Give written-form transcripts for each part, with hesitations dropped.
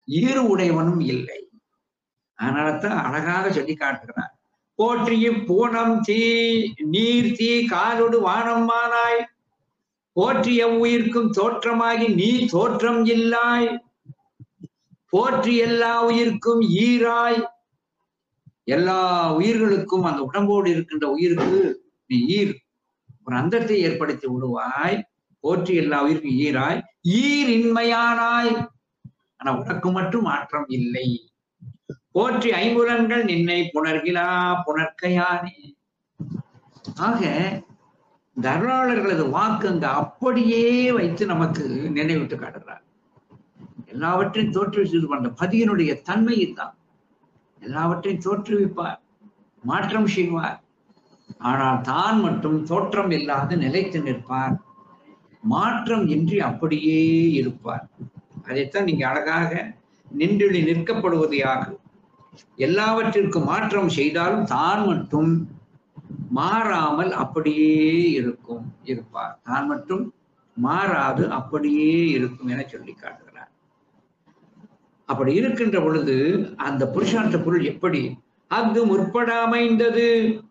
ஈறு உடையவனும் இல்லை. அதனாலதான் அழகாக சொல்லி காட்டுகிறார். போற்றிய பூனம் தீ நீர் தீ காலோடு வானம்மானாய் போற்றிய உயிர்க்கும் தோற்றமாகி நீ தோற்றம் இல்லாய் போற்றி எல்லா உயிர்க்கும் ஈராய். எல்லா உயிர்களுக்கும் அந்த உடம்போடு இருக்கின்ற உயிருக்கு நீ ஈர் ஒரு அந்தத்தை ஏற்படுத்தி விடுவாய். போற்றி எல்லா உயிர்க்கும் ஈராய் ஈரின்மையானாய். ஆனா உனக்கு மட்டும் மாற்றம் இல்லை. போற்றி ஐம்புலன்கள் நின்னை புணர்கிலா புணர்க்கையானே. ஆக தர்மர்களது வாக்கு அங்க அப்படியே வைத்து நமக்கு நினைவிட்டு காட்டுறார். எல்லாவற்றையும் தோற்றுவித்து பண்ற பதியினுடைய தன்மை தான். எல்லாவற்றையும் தோற்றுவிப்பார், மாற்றம் செய்வார். ஆனால் தான் மட்டும் தோற்றம் இல்லாது நிலைத்து நிற்பார், மாற்றம் இன்றி அப்படியே இருப்பார். அதைத்தான் நீங்க அழகாக நின்றொளி நிற்கப்படுவது யாக. எல்லாவற்றிற்கும் மாற்றம் செய்தாலும் தான் மட்டும் மாறாமல் அப்படியே இருப்பார். தான் மட்டும் மாறாது அப்படியே இருக்கும் என சொல்லி காட்டுகிறார். அப்படி இருக்கின்ற பொழுது அந்த புருஷார்த்த பொருள் எப்படி அது முற்பட அமைந்தது.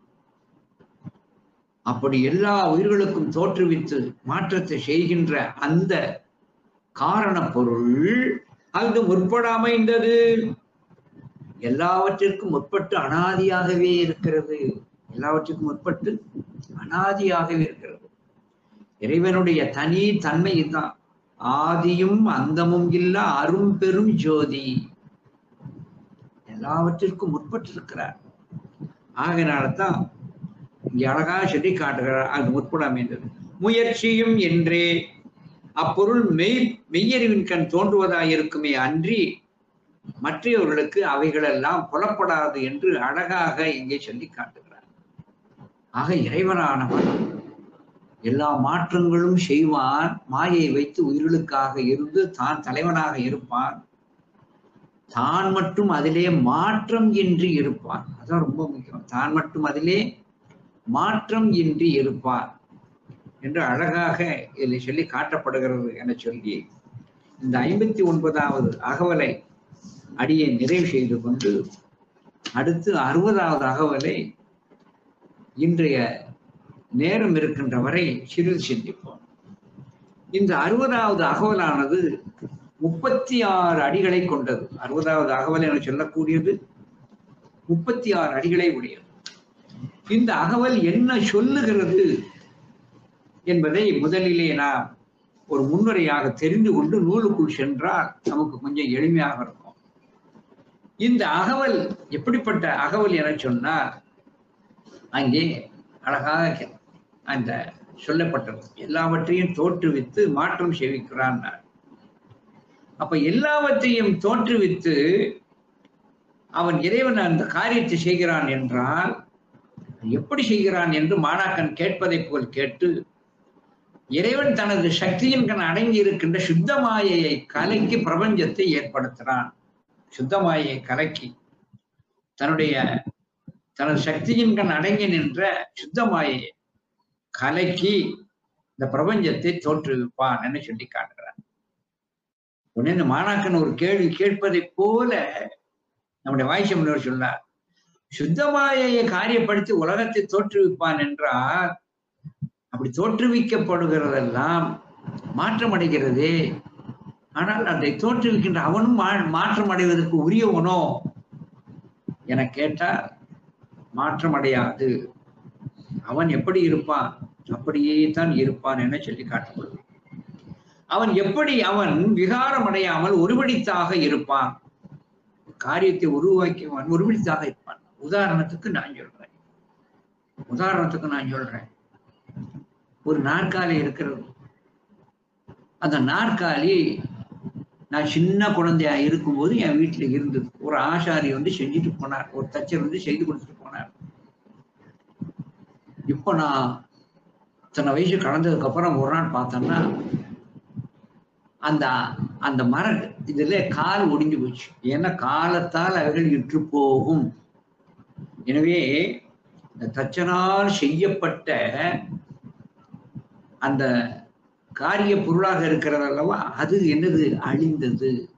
அப்படி எல்லா உயிர்களுக்கும் தோற்றுவித்து மாற்றத்தை செய்கின்ற அந்த காரண பொருள் அது முற்பட அமைந்தது. எல்லாவற்றிற்கும் முற்பட்டு அனாதியாகவே இருக்கிறது. எல்லாவற்றுக்கும் முற்பட்டு அனாதியாகவே இருக்கிறது. இறைவனுடைய தனி தன்மை தான். ஆதியும் அந்தமும் இல்ல அரும் பெரும் ஜோதி. எல்லாவற்றிற்கும் முற்பட்டு இருக்கிறார். ஆகையினால்தான் இங்க அழகா சொல்லி காட்டுகிறார். அது முற்பட அமைந்தது. முயற்சியும் என்றே அப்பொருள் மெய்யறிவின் கண் தோன்றுவதாயிருக்குமே அன்றி மற்றவர்களுக்கு அவைகளெல்லாம் புலப்படாது என்று அழகாக இங்கே சொல்லி காட்டுகிறார். ஆக இறைவனானவன் எல்லா மாற்றங்களும் செய்வான். மாயை வைத்து உயிர்களுக்காக இருந்து தான் தலைவனாக இருப்பான். தான் மட்டும் அதிலே மாற்றம் இன்றி இருப்பான். அதான் ரொம்ப முக்கியம். தான் மட்டும் அதிலே மாற்றம் இன்றி இருப்பான் என்று அழகாக இதில் சொல்லி காட்டப்படுகிறது என சொல்லி இந்த 59வது அகவலை அடியை நிறைவு செய்து கொண்டு அடுத்து 60வது அகவலை இன்றைய நேரம் இருக்கின்ற வரை சிறிது சிந்திப்போம். இந்த 60வது அகவலானது 36 அடிகளை கொண்டது. 60வது அகவல் என சொல்லக்கூடியது 36 அடிகளை உடையது. இந்த அகவல் என்ன சொல்லுகிறது என்பதை முதலிலே நாம் ஒரு முன்னுரையாக தெரிந்து கொண்டு நூலுக்குள் சென்றால் நமக்கு கொஞ்சம் எளிமையாக இருக்கும். இந்த அகவல் எப்படிப்பட்ட அகவல் என சொன்னால் அங்கே அழகாக அந்த சொல்லப்பட்டது எல்லாவற்றையும் தோற்றுவித்து மாற்றம் செய்விக்கிறான். அப்ப எல்லாவற்றையும் தோற்றுவித்து அவன் இறைவன் அந்த காரியத்தை செய்கிறான் என்றால் எப்படி செய்கிறான் என்று மாணாக்கன் கேட்பதை போல் கேட்டு இறைவன் தனது சக்தியின் கண் அடங்கி இருக்கின்ற சுத்தமாயையை கலக்கி பிரபஞ்சத்தை ஏற்படுத்துகிறான். சுத்தமாயை கலக்கி தனது சக்தியின் கண் அடங்கி நின்ற சுத்தமாயை கலக்கி இந்த பிரபஞ்சத்தை தோற்றுவிப்பான் என்று சொல்லி காட்டுகிறான். உடனே இந்த மாணாக்கன் ஒரு கேள்வி கேட்பதை போல நம்முடைய வாய்ச்சமுனிவர் சொன்னார், சுத்தமாயை காரியப்படுத்தி உலகத்தை தோற்றுவிப்பான் என்றால் அப்படி தோற்றுவிக்கப்படுகிறதெல்லாம் மாற்றம் அடைகிறதே. ஆனால் அதை தோற்றுவிக்கின்ற அவனும் மாற்றம் அடைவதற்கு உரியவனோ என கேட்டால் மாற்றம் அடையாது. அவன் எப்படி இருப்பான் அப்படியே தான் இருப்பான் என சொல்லி காட்டப்படுது. அவன் எப்படி அவன் விகாரம் அடையாமல் ஒருவடித்தாக இருப்பான். காரியத்தை உருவாக்கியவன் ஒருவடித்தாக இருப்பான். உதாரணத்துக்கு நான் சொல்றேன் ஒரு நாற்காலி இருக்கிறது. அந்த நாற்காலி நான் சின்ன குழந்தையா இருக்கும்போது என் வீட்டுல இருந்தது. ஒரு ஆசாரி வந்து செஞ்சுட்டு போனார், ஒரு தச்சர் வந்து செய்து கொடுத்துட்டு போனார். இப்போ நான் இத்தனை வயசு கடந்ததுக்கு அப்புறம் ஒரு நாள் பார்த்தோம்னா அந்த மர இதுல கால் ஒடிஞ்சு போச்சு. ஏன்னா காலத்தால் அவைகள் இற்று போகும். எனவே இந்த தச்சனால் செய்யப்பட்ட அந்த காரிய பொருளாக இருக்கிறது அல்லவா, அது என்னது அழிந்தது.